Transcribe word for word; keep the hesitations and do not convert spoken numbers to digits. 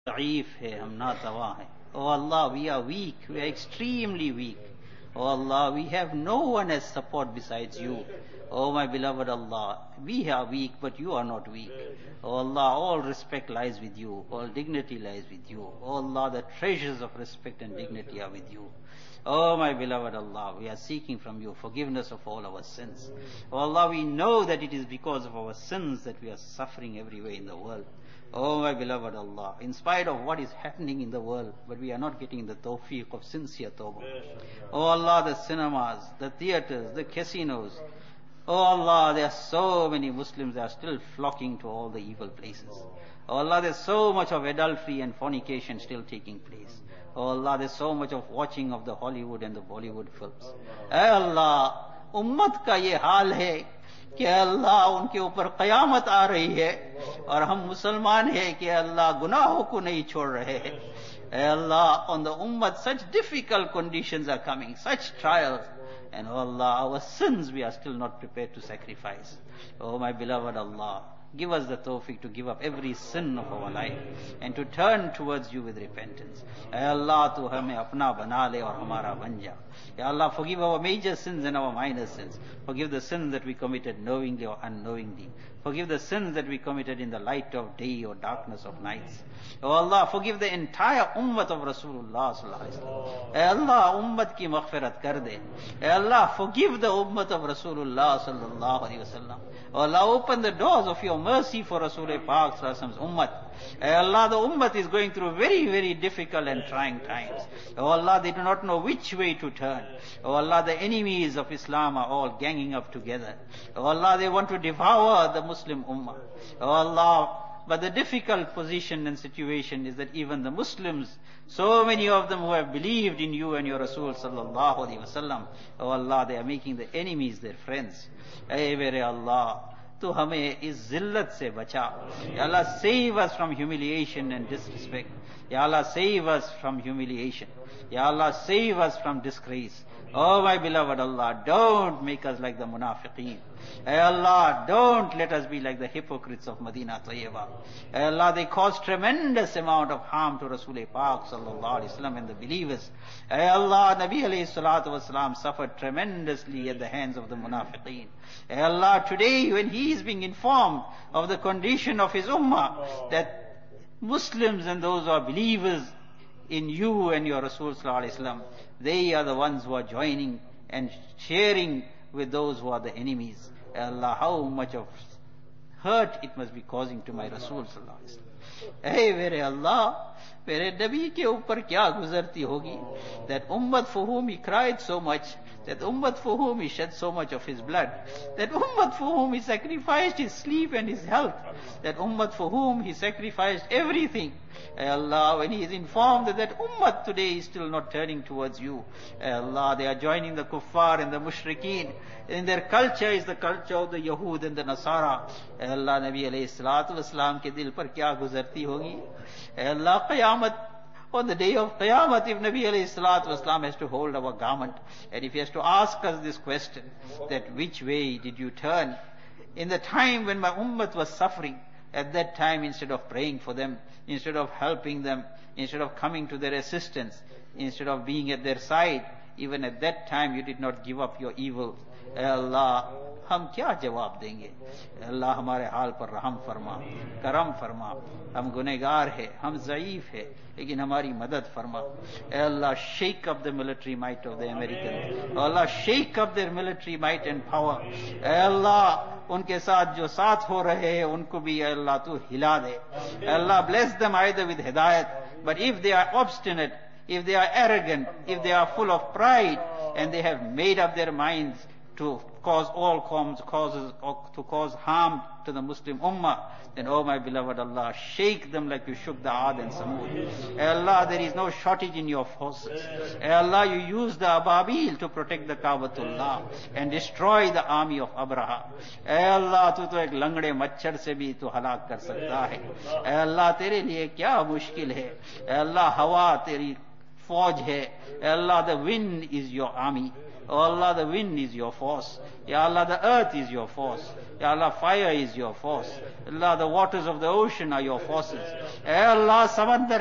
ज़ईफ़ है, हम नातवा हैं. Oh Allah, we are weak, we are extremely weak. Oh Allah, we have no one as support besides you. Oh my beloved Allah, we are weak, but you are not weak. Oh Allah, all respect lies with you, all dignity lies with you. Oh Allah, the treasures of respect and dignity are with you. Oh my beloved Allah, we are seeking from you forgiveness of all our sins. Oh Allah, we know that it is because of our sins that we are suffering everywhere in the world. Oh my beloved Allah, in spite of what is happening in the world, but we are not getting the tawfiq of sincere tawbah. Oh Allah, the cinemas, the theaters, the casinos. Oh Allah, there are so many Muslims that are still flocking to all the evil places. Oh Allah, there's so much of adultery and fornication still taking place. Oh Allah, there's so much of watching of the Hollywood and the Bollywood films. Hey Allah, उम्मत का ये हाल है कि अल्लाह उनके ऊपर क़यामत आ रही है और हम मुसलमान हैं कि अल्लाह गुनाहों को नहीं छोड़ रहे हैं. Allah, on the ummah such difficult conditions are coming, such trials, and oh Allah, our sins we are still not prepared to sacrifice. Oh my beloved Allah, give us the tawfiq to give up every sin of our life and to turn towards you with repentance. Ay Allah, tu hame apna bana le aur hamara ban ja. Ya Allah, forgive our major sins and our minor sins. Forgive the sins that we committed knowingly or unknowingly. Forgive the sins that we committed in the light of day or darkness of nights. Oh Allah, forgive the entire ummat of Rasulullah sallallahu alaihi wasallam. Ay Allah, ummat ki maghfirat kar de. Ay Allah, forgive the ummat of Rasulullah sallallahu alaihi wasallam. Oh Allah, open the doors of your mercy for Rasul Pak sallallahu alaihi wasallam's ummat. Ay Allah, the ummat is going through very, very difficult and trying times. Oh Allah, they do not know which way to turn. Oh Allah, the enemies of Islam are all ganging up together. Oh Allah, they want to devour the Muslim ummah. Oh Allah, but the difficult position and situation is that even the Muslims, so many of them who have believed in you and your Rasul sallallahu alaihi wasallam, oh Allah, they are making the enemies their friends. Ay mere Allah, tu hame is zillat se bacha. Ya Allah, save us from humiliation and disrespect. Ya Allah, save us from humiliation. Ya Allah, save us from disgrace. Oh my beloved Allah, don't make us like the munafiqeen. Ay Allah, don't let us be like the hypocrites of Medina Tayyibah. Ay Allah, they caused tremendous amount of harm to Rasul Pak sallallahu alaihi wasallam and the believers. Ay Allah, Nabi alayhi salatu wasalam suffered tremendously at the hands of the munafiqeen. Ay Allah, today when he is being informed of the condition of his ummah, that Muslims and those who are believers in you and your Rasul sallallahu alaihi wasallam, they are the ones who are joining and sharing with those who are the enemies. Allah, how much of hurt it must be causing to my Rasul sallallahu alaihi wasallam. Hey, mere Allah, mere Nabi ke upar kya guzarti hogi, that ummat for whom he cried so much, that ummat for whom he shed so much of his blood, that ummat for whom he sacrificed his sleep and his health, that ummat for whom he sacrificed everything. Ay Allah, when he is informed that that ummat today is still not turning towards you, Ay Allah, they are joining the kuffar and the mushrikeen, and their culture is the culture of the Yahud and the Nasara. Ay Allah, Nabi alayhi salatu wasalam ke dil par kya guzarti hogi. Ay Allah, Qiyamat, on the day of Qiyamah, if Nabi alayhi salatu wasalam has to hold our garment, and if he has to ask us this question, that which way did you turn? In the time when my ummat was suffering, at that time, instead of praying for them, instead of helping them, instead of coming to their assistance, instead of being at their side, even at that time you did not give up your evil. Ay Allah, हम क्या जवाब देंगे? अल्लाह हमारे हाल पर रहम फरमा, करम फरमा. हम गुनहगार है, हम ज़ईफ है, लेकिन हमारी मदद फरमा. अल्लाह, shake up the military might of the Americans. Allah, shake up their military might and power. Allah, उनके साथ जो साथ हो रहे हैं उनको भी अल्लाह तू हिला दे. Allah, bless them either with hidayat, but if they are obstinate, if they are arrogant, if they are full of pride, and they have made up their minds to cause all causes, or to cause harm to the Muslim ummah, then oh my beloved Allah, shake them like you shook the Aad and Samud. Ay Allah, there is no shortage in your forces. Ay Allah, you use the Ababil to protect the Kaabatullah and destroy the army of Abraha. Ay Allah, tu to ek langde machhar se bhi tu halak kar sakta hai. Ay Allah, tere liye kya mushkil hai. Ay Allah, hawa teri fauj hai. Ay Allah, the wind is your army. Oh Allah, the wind is your force. Ya Allah, the earth is your force. Ya Allah, fire is your force. Allah, the waters of the ocean are your forces. Ya Allah, samandar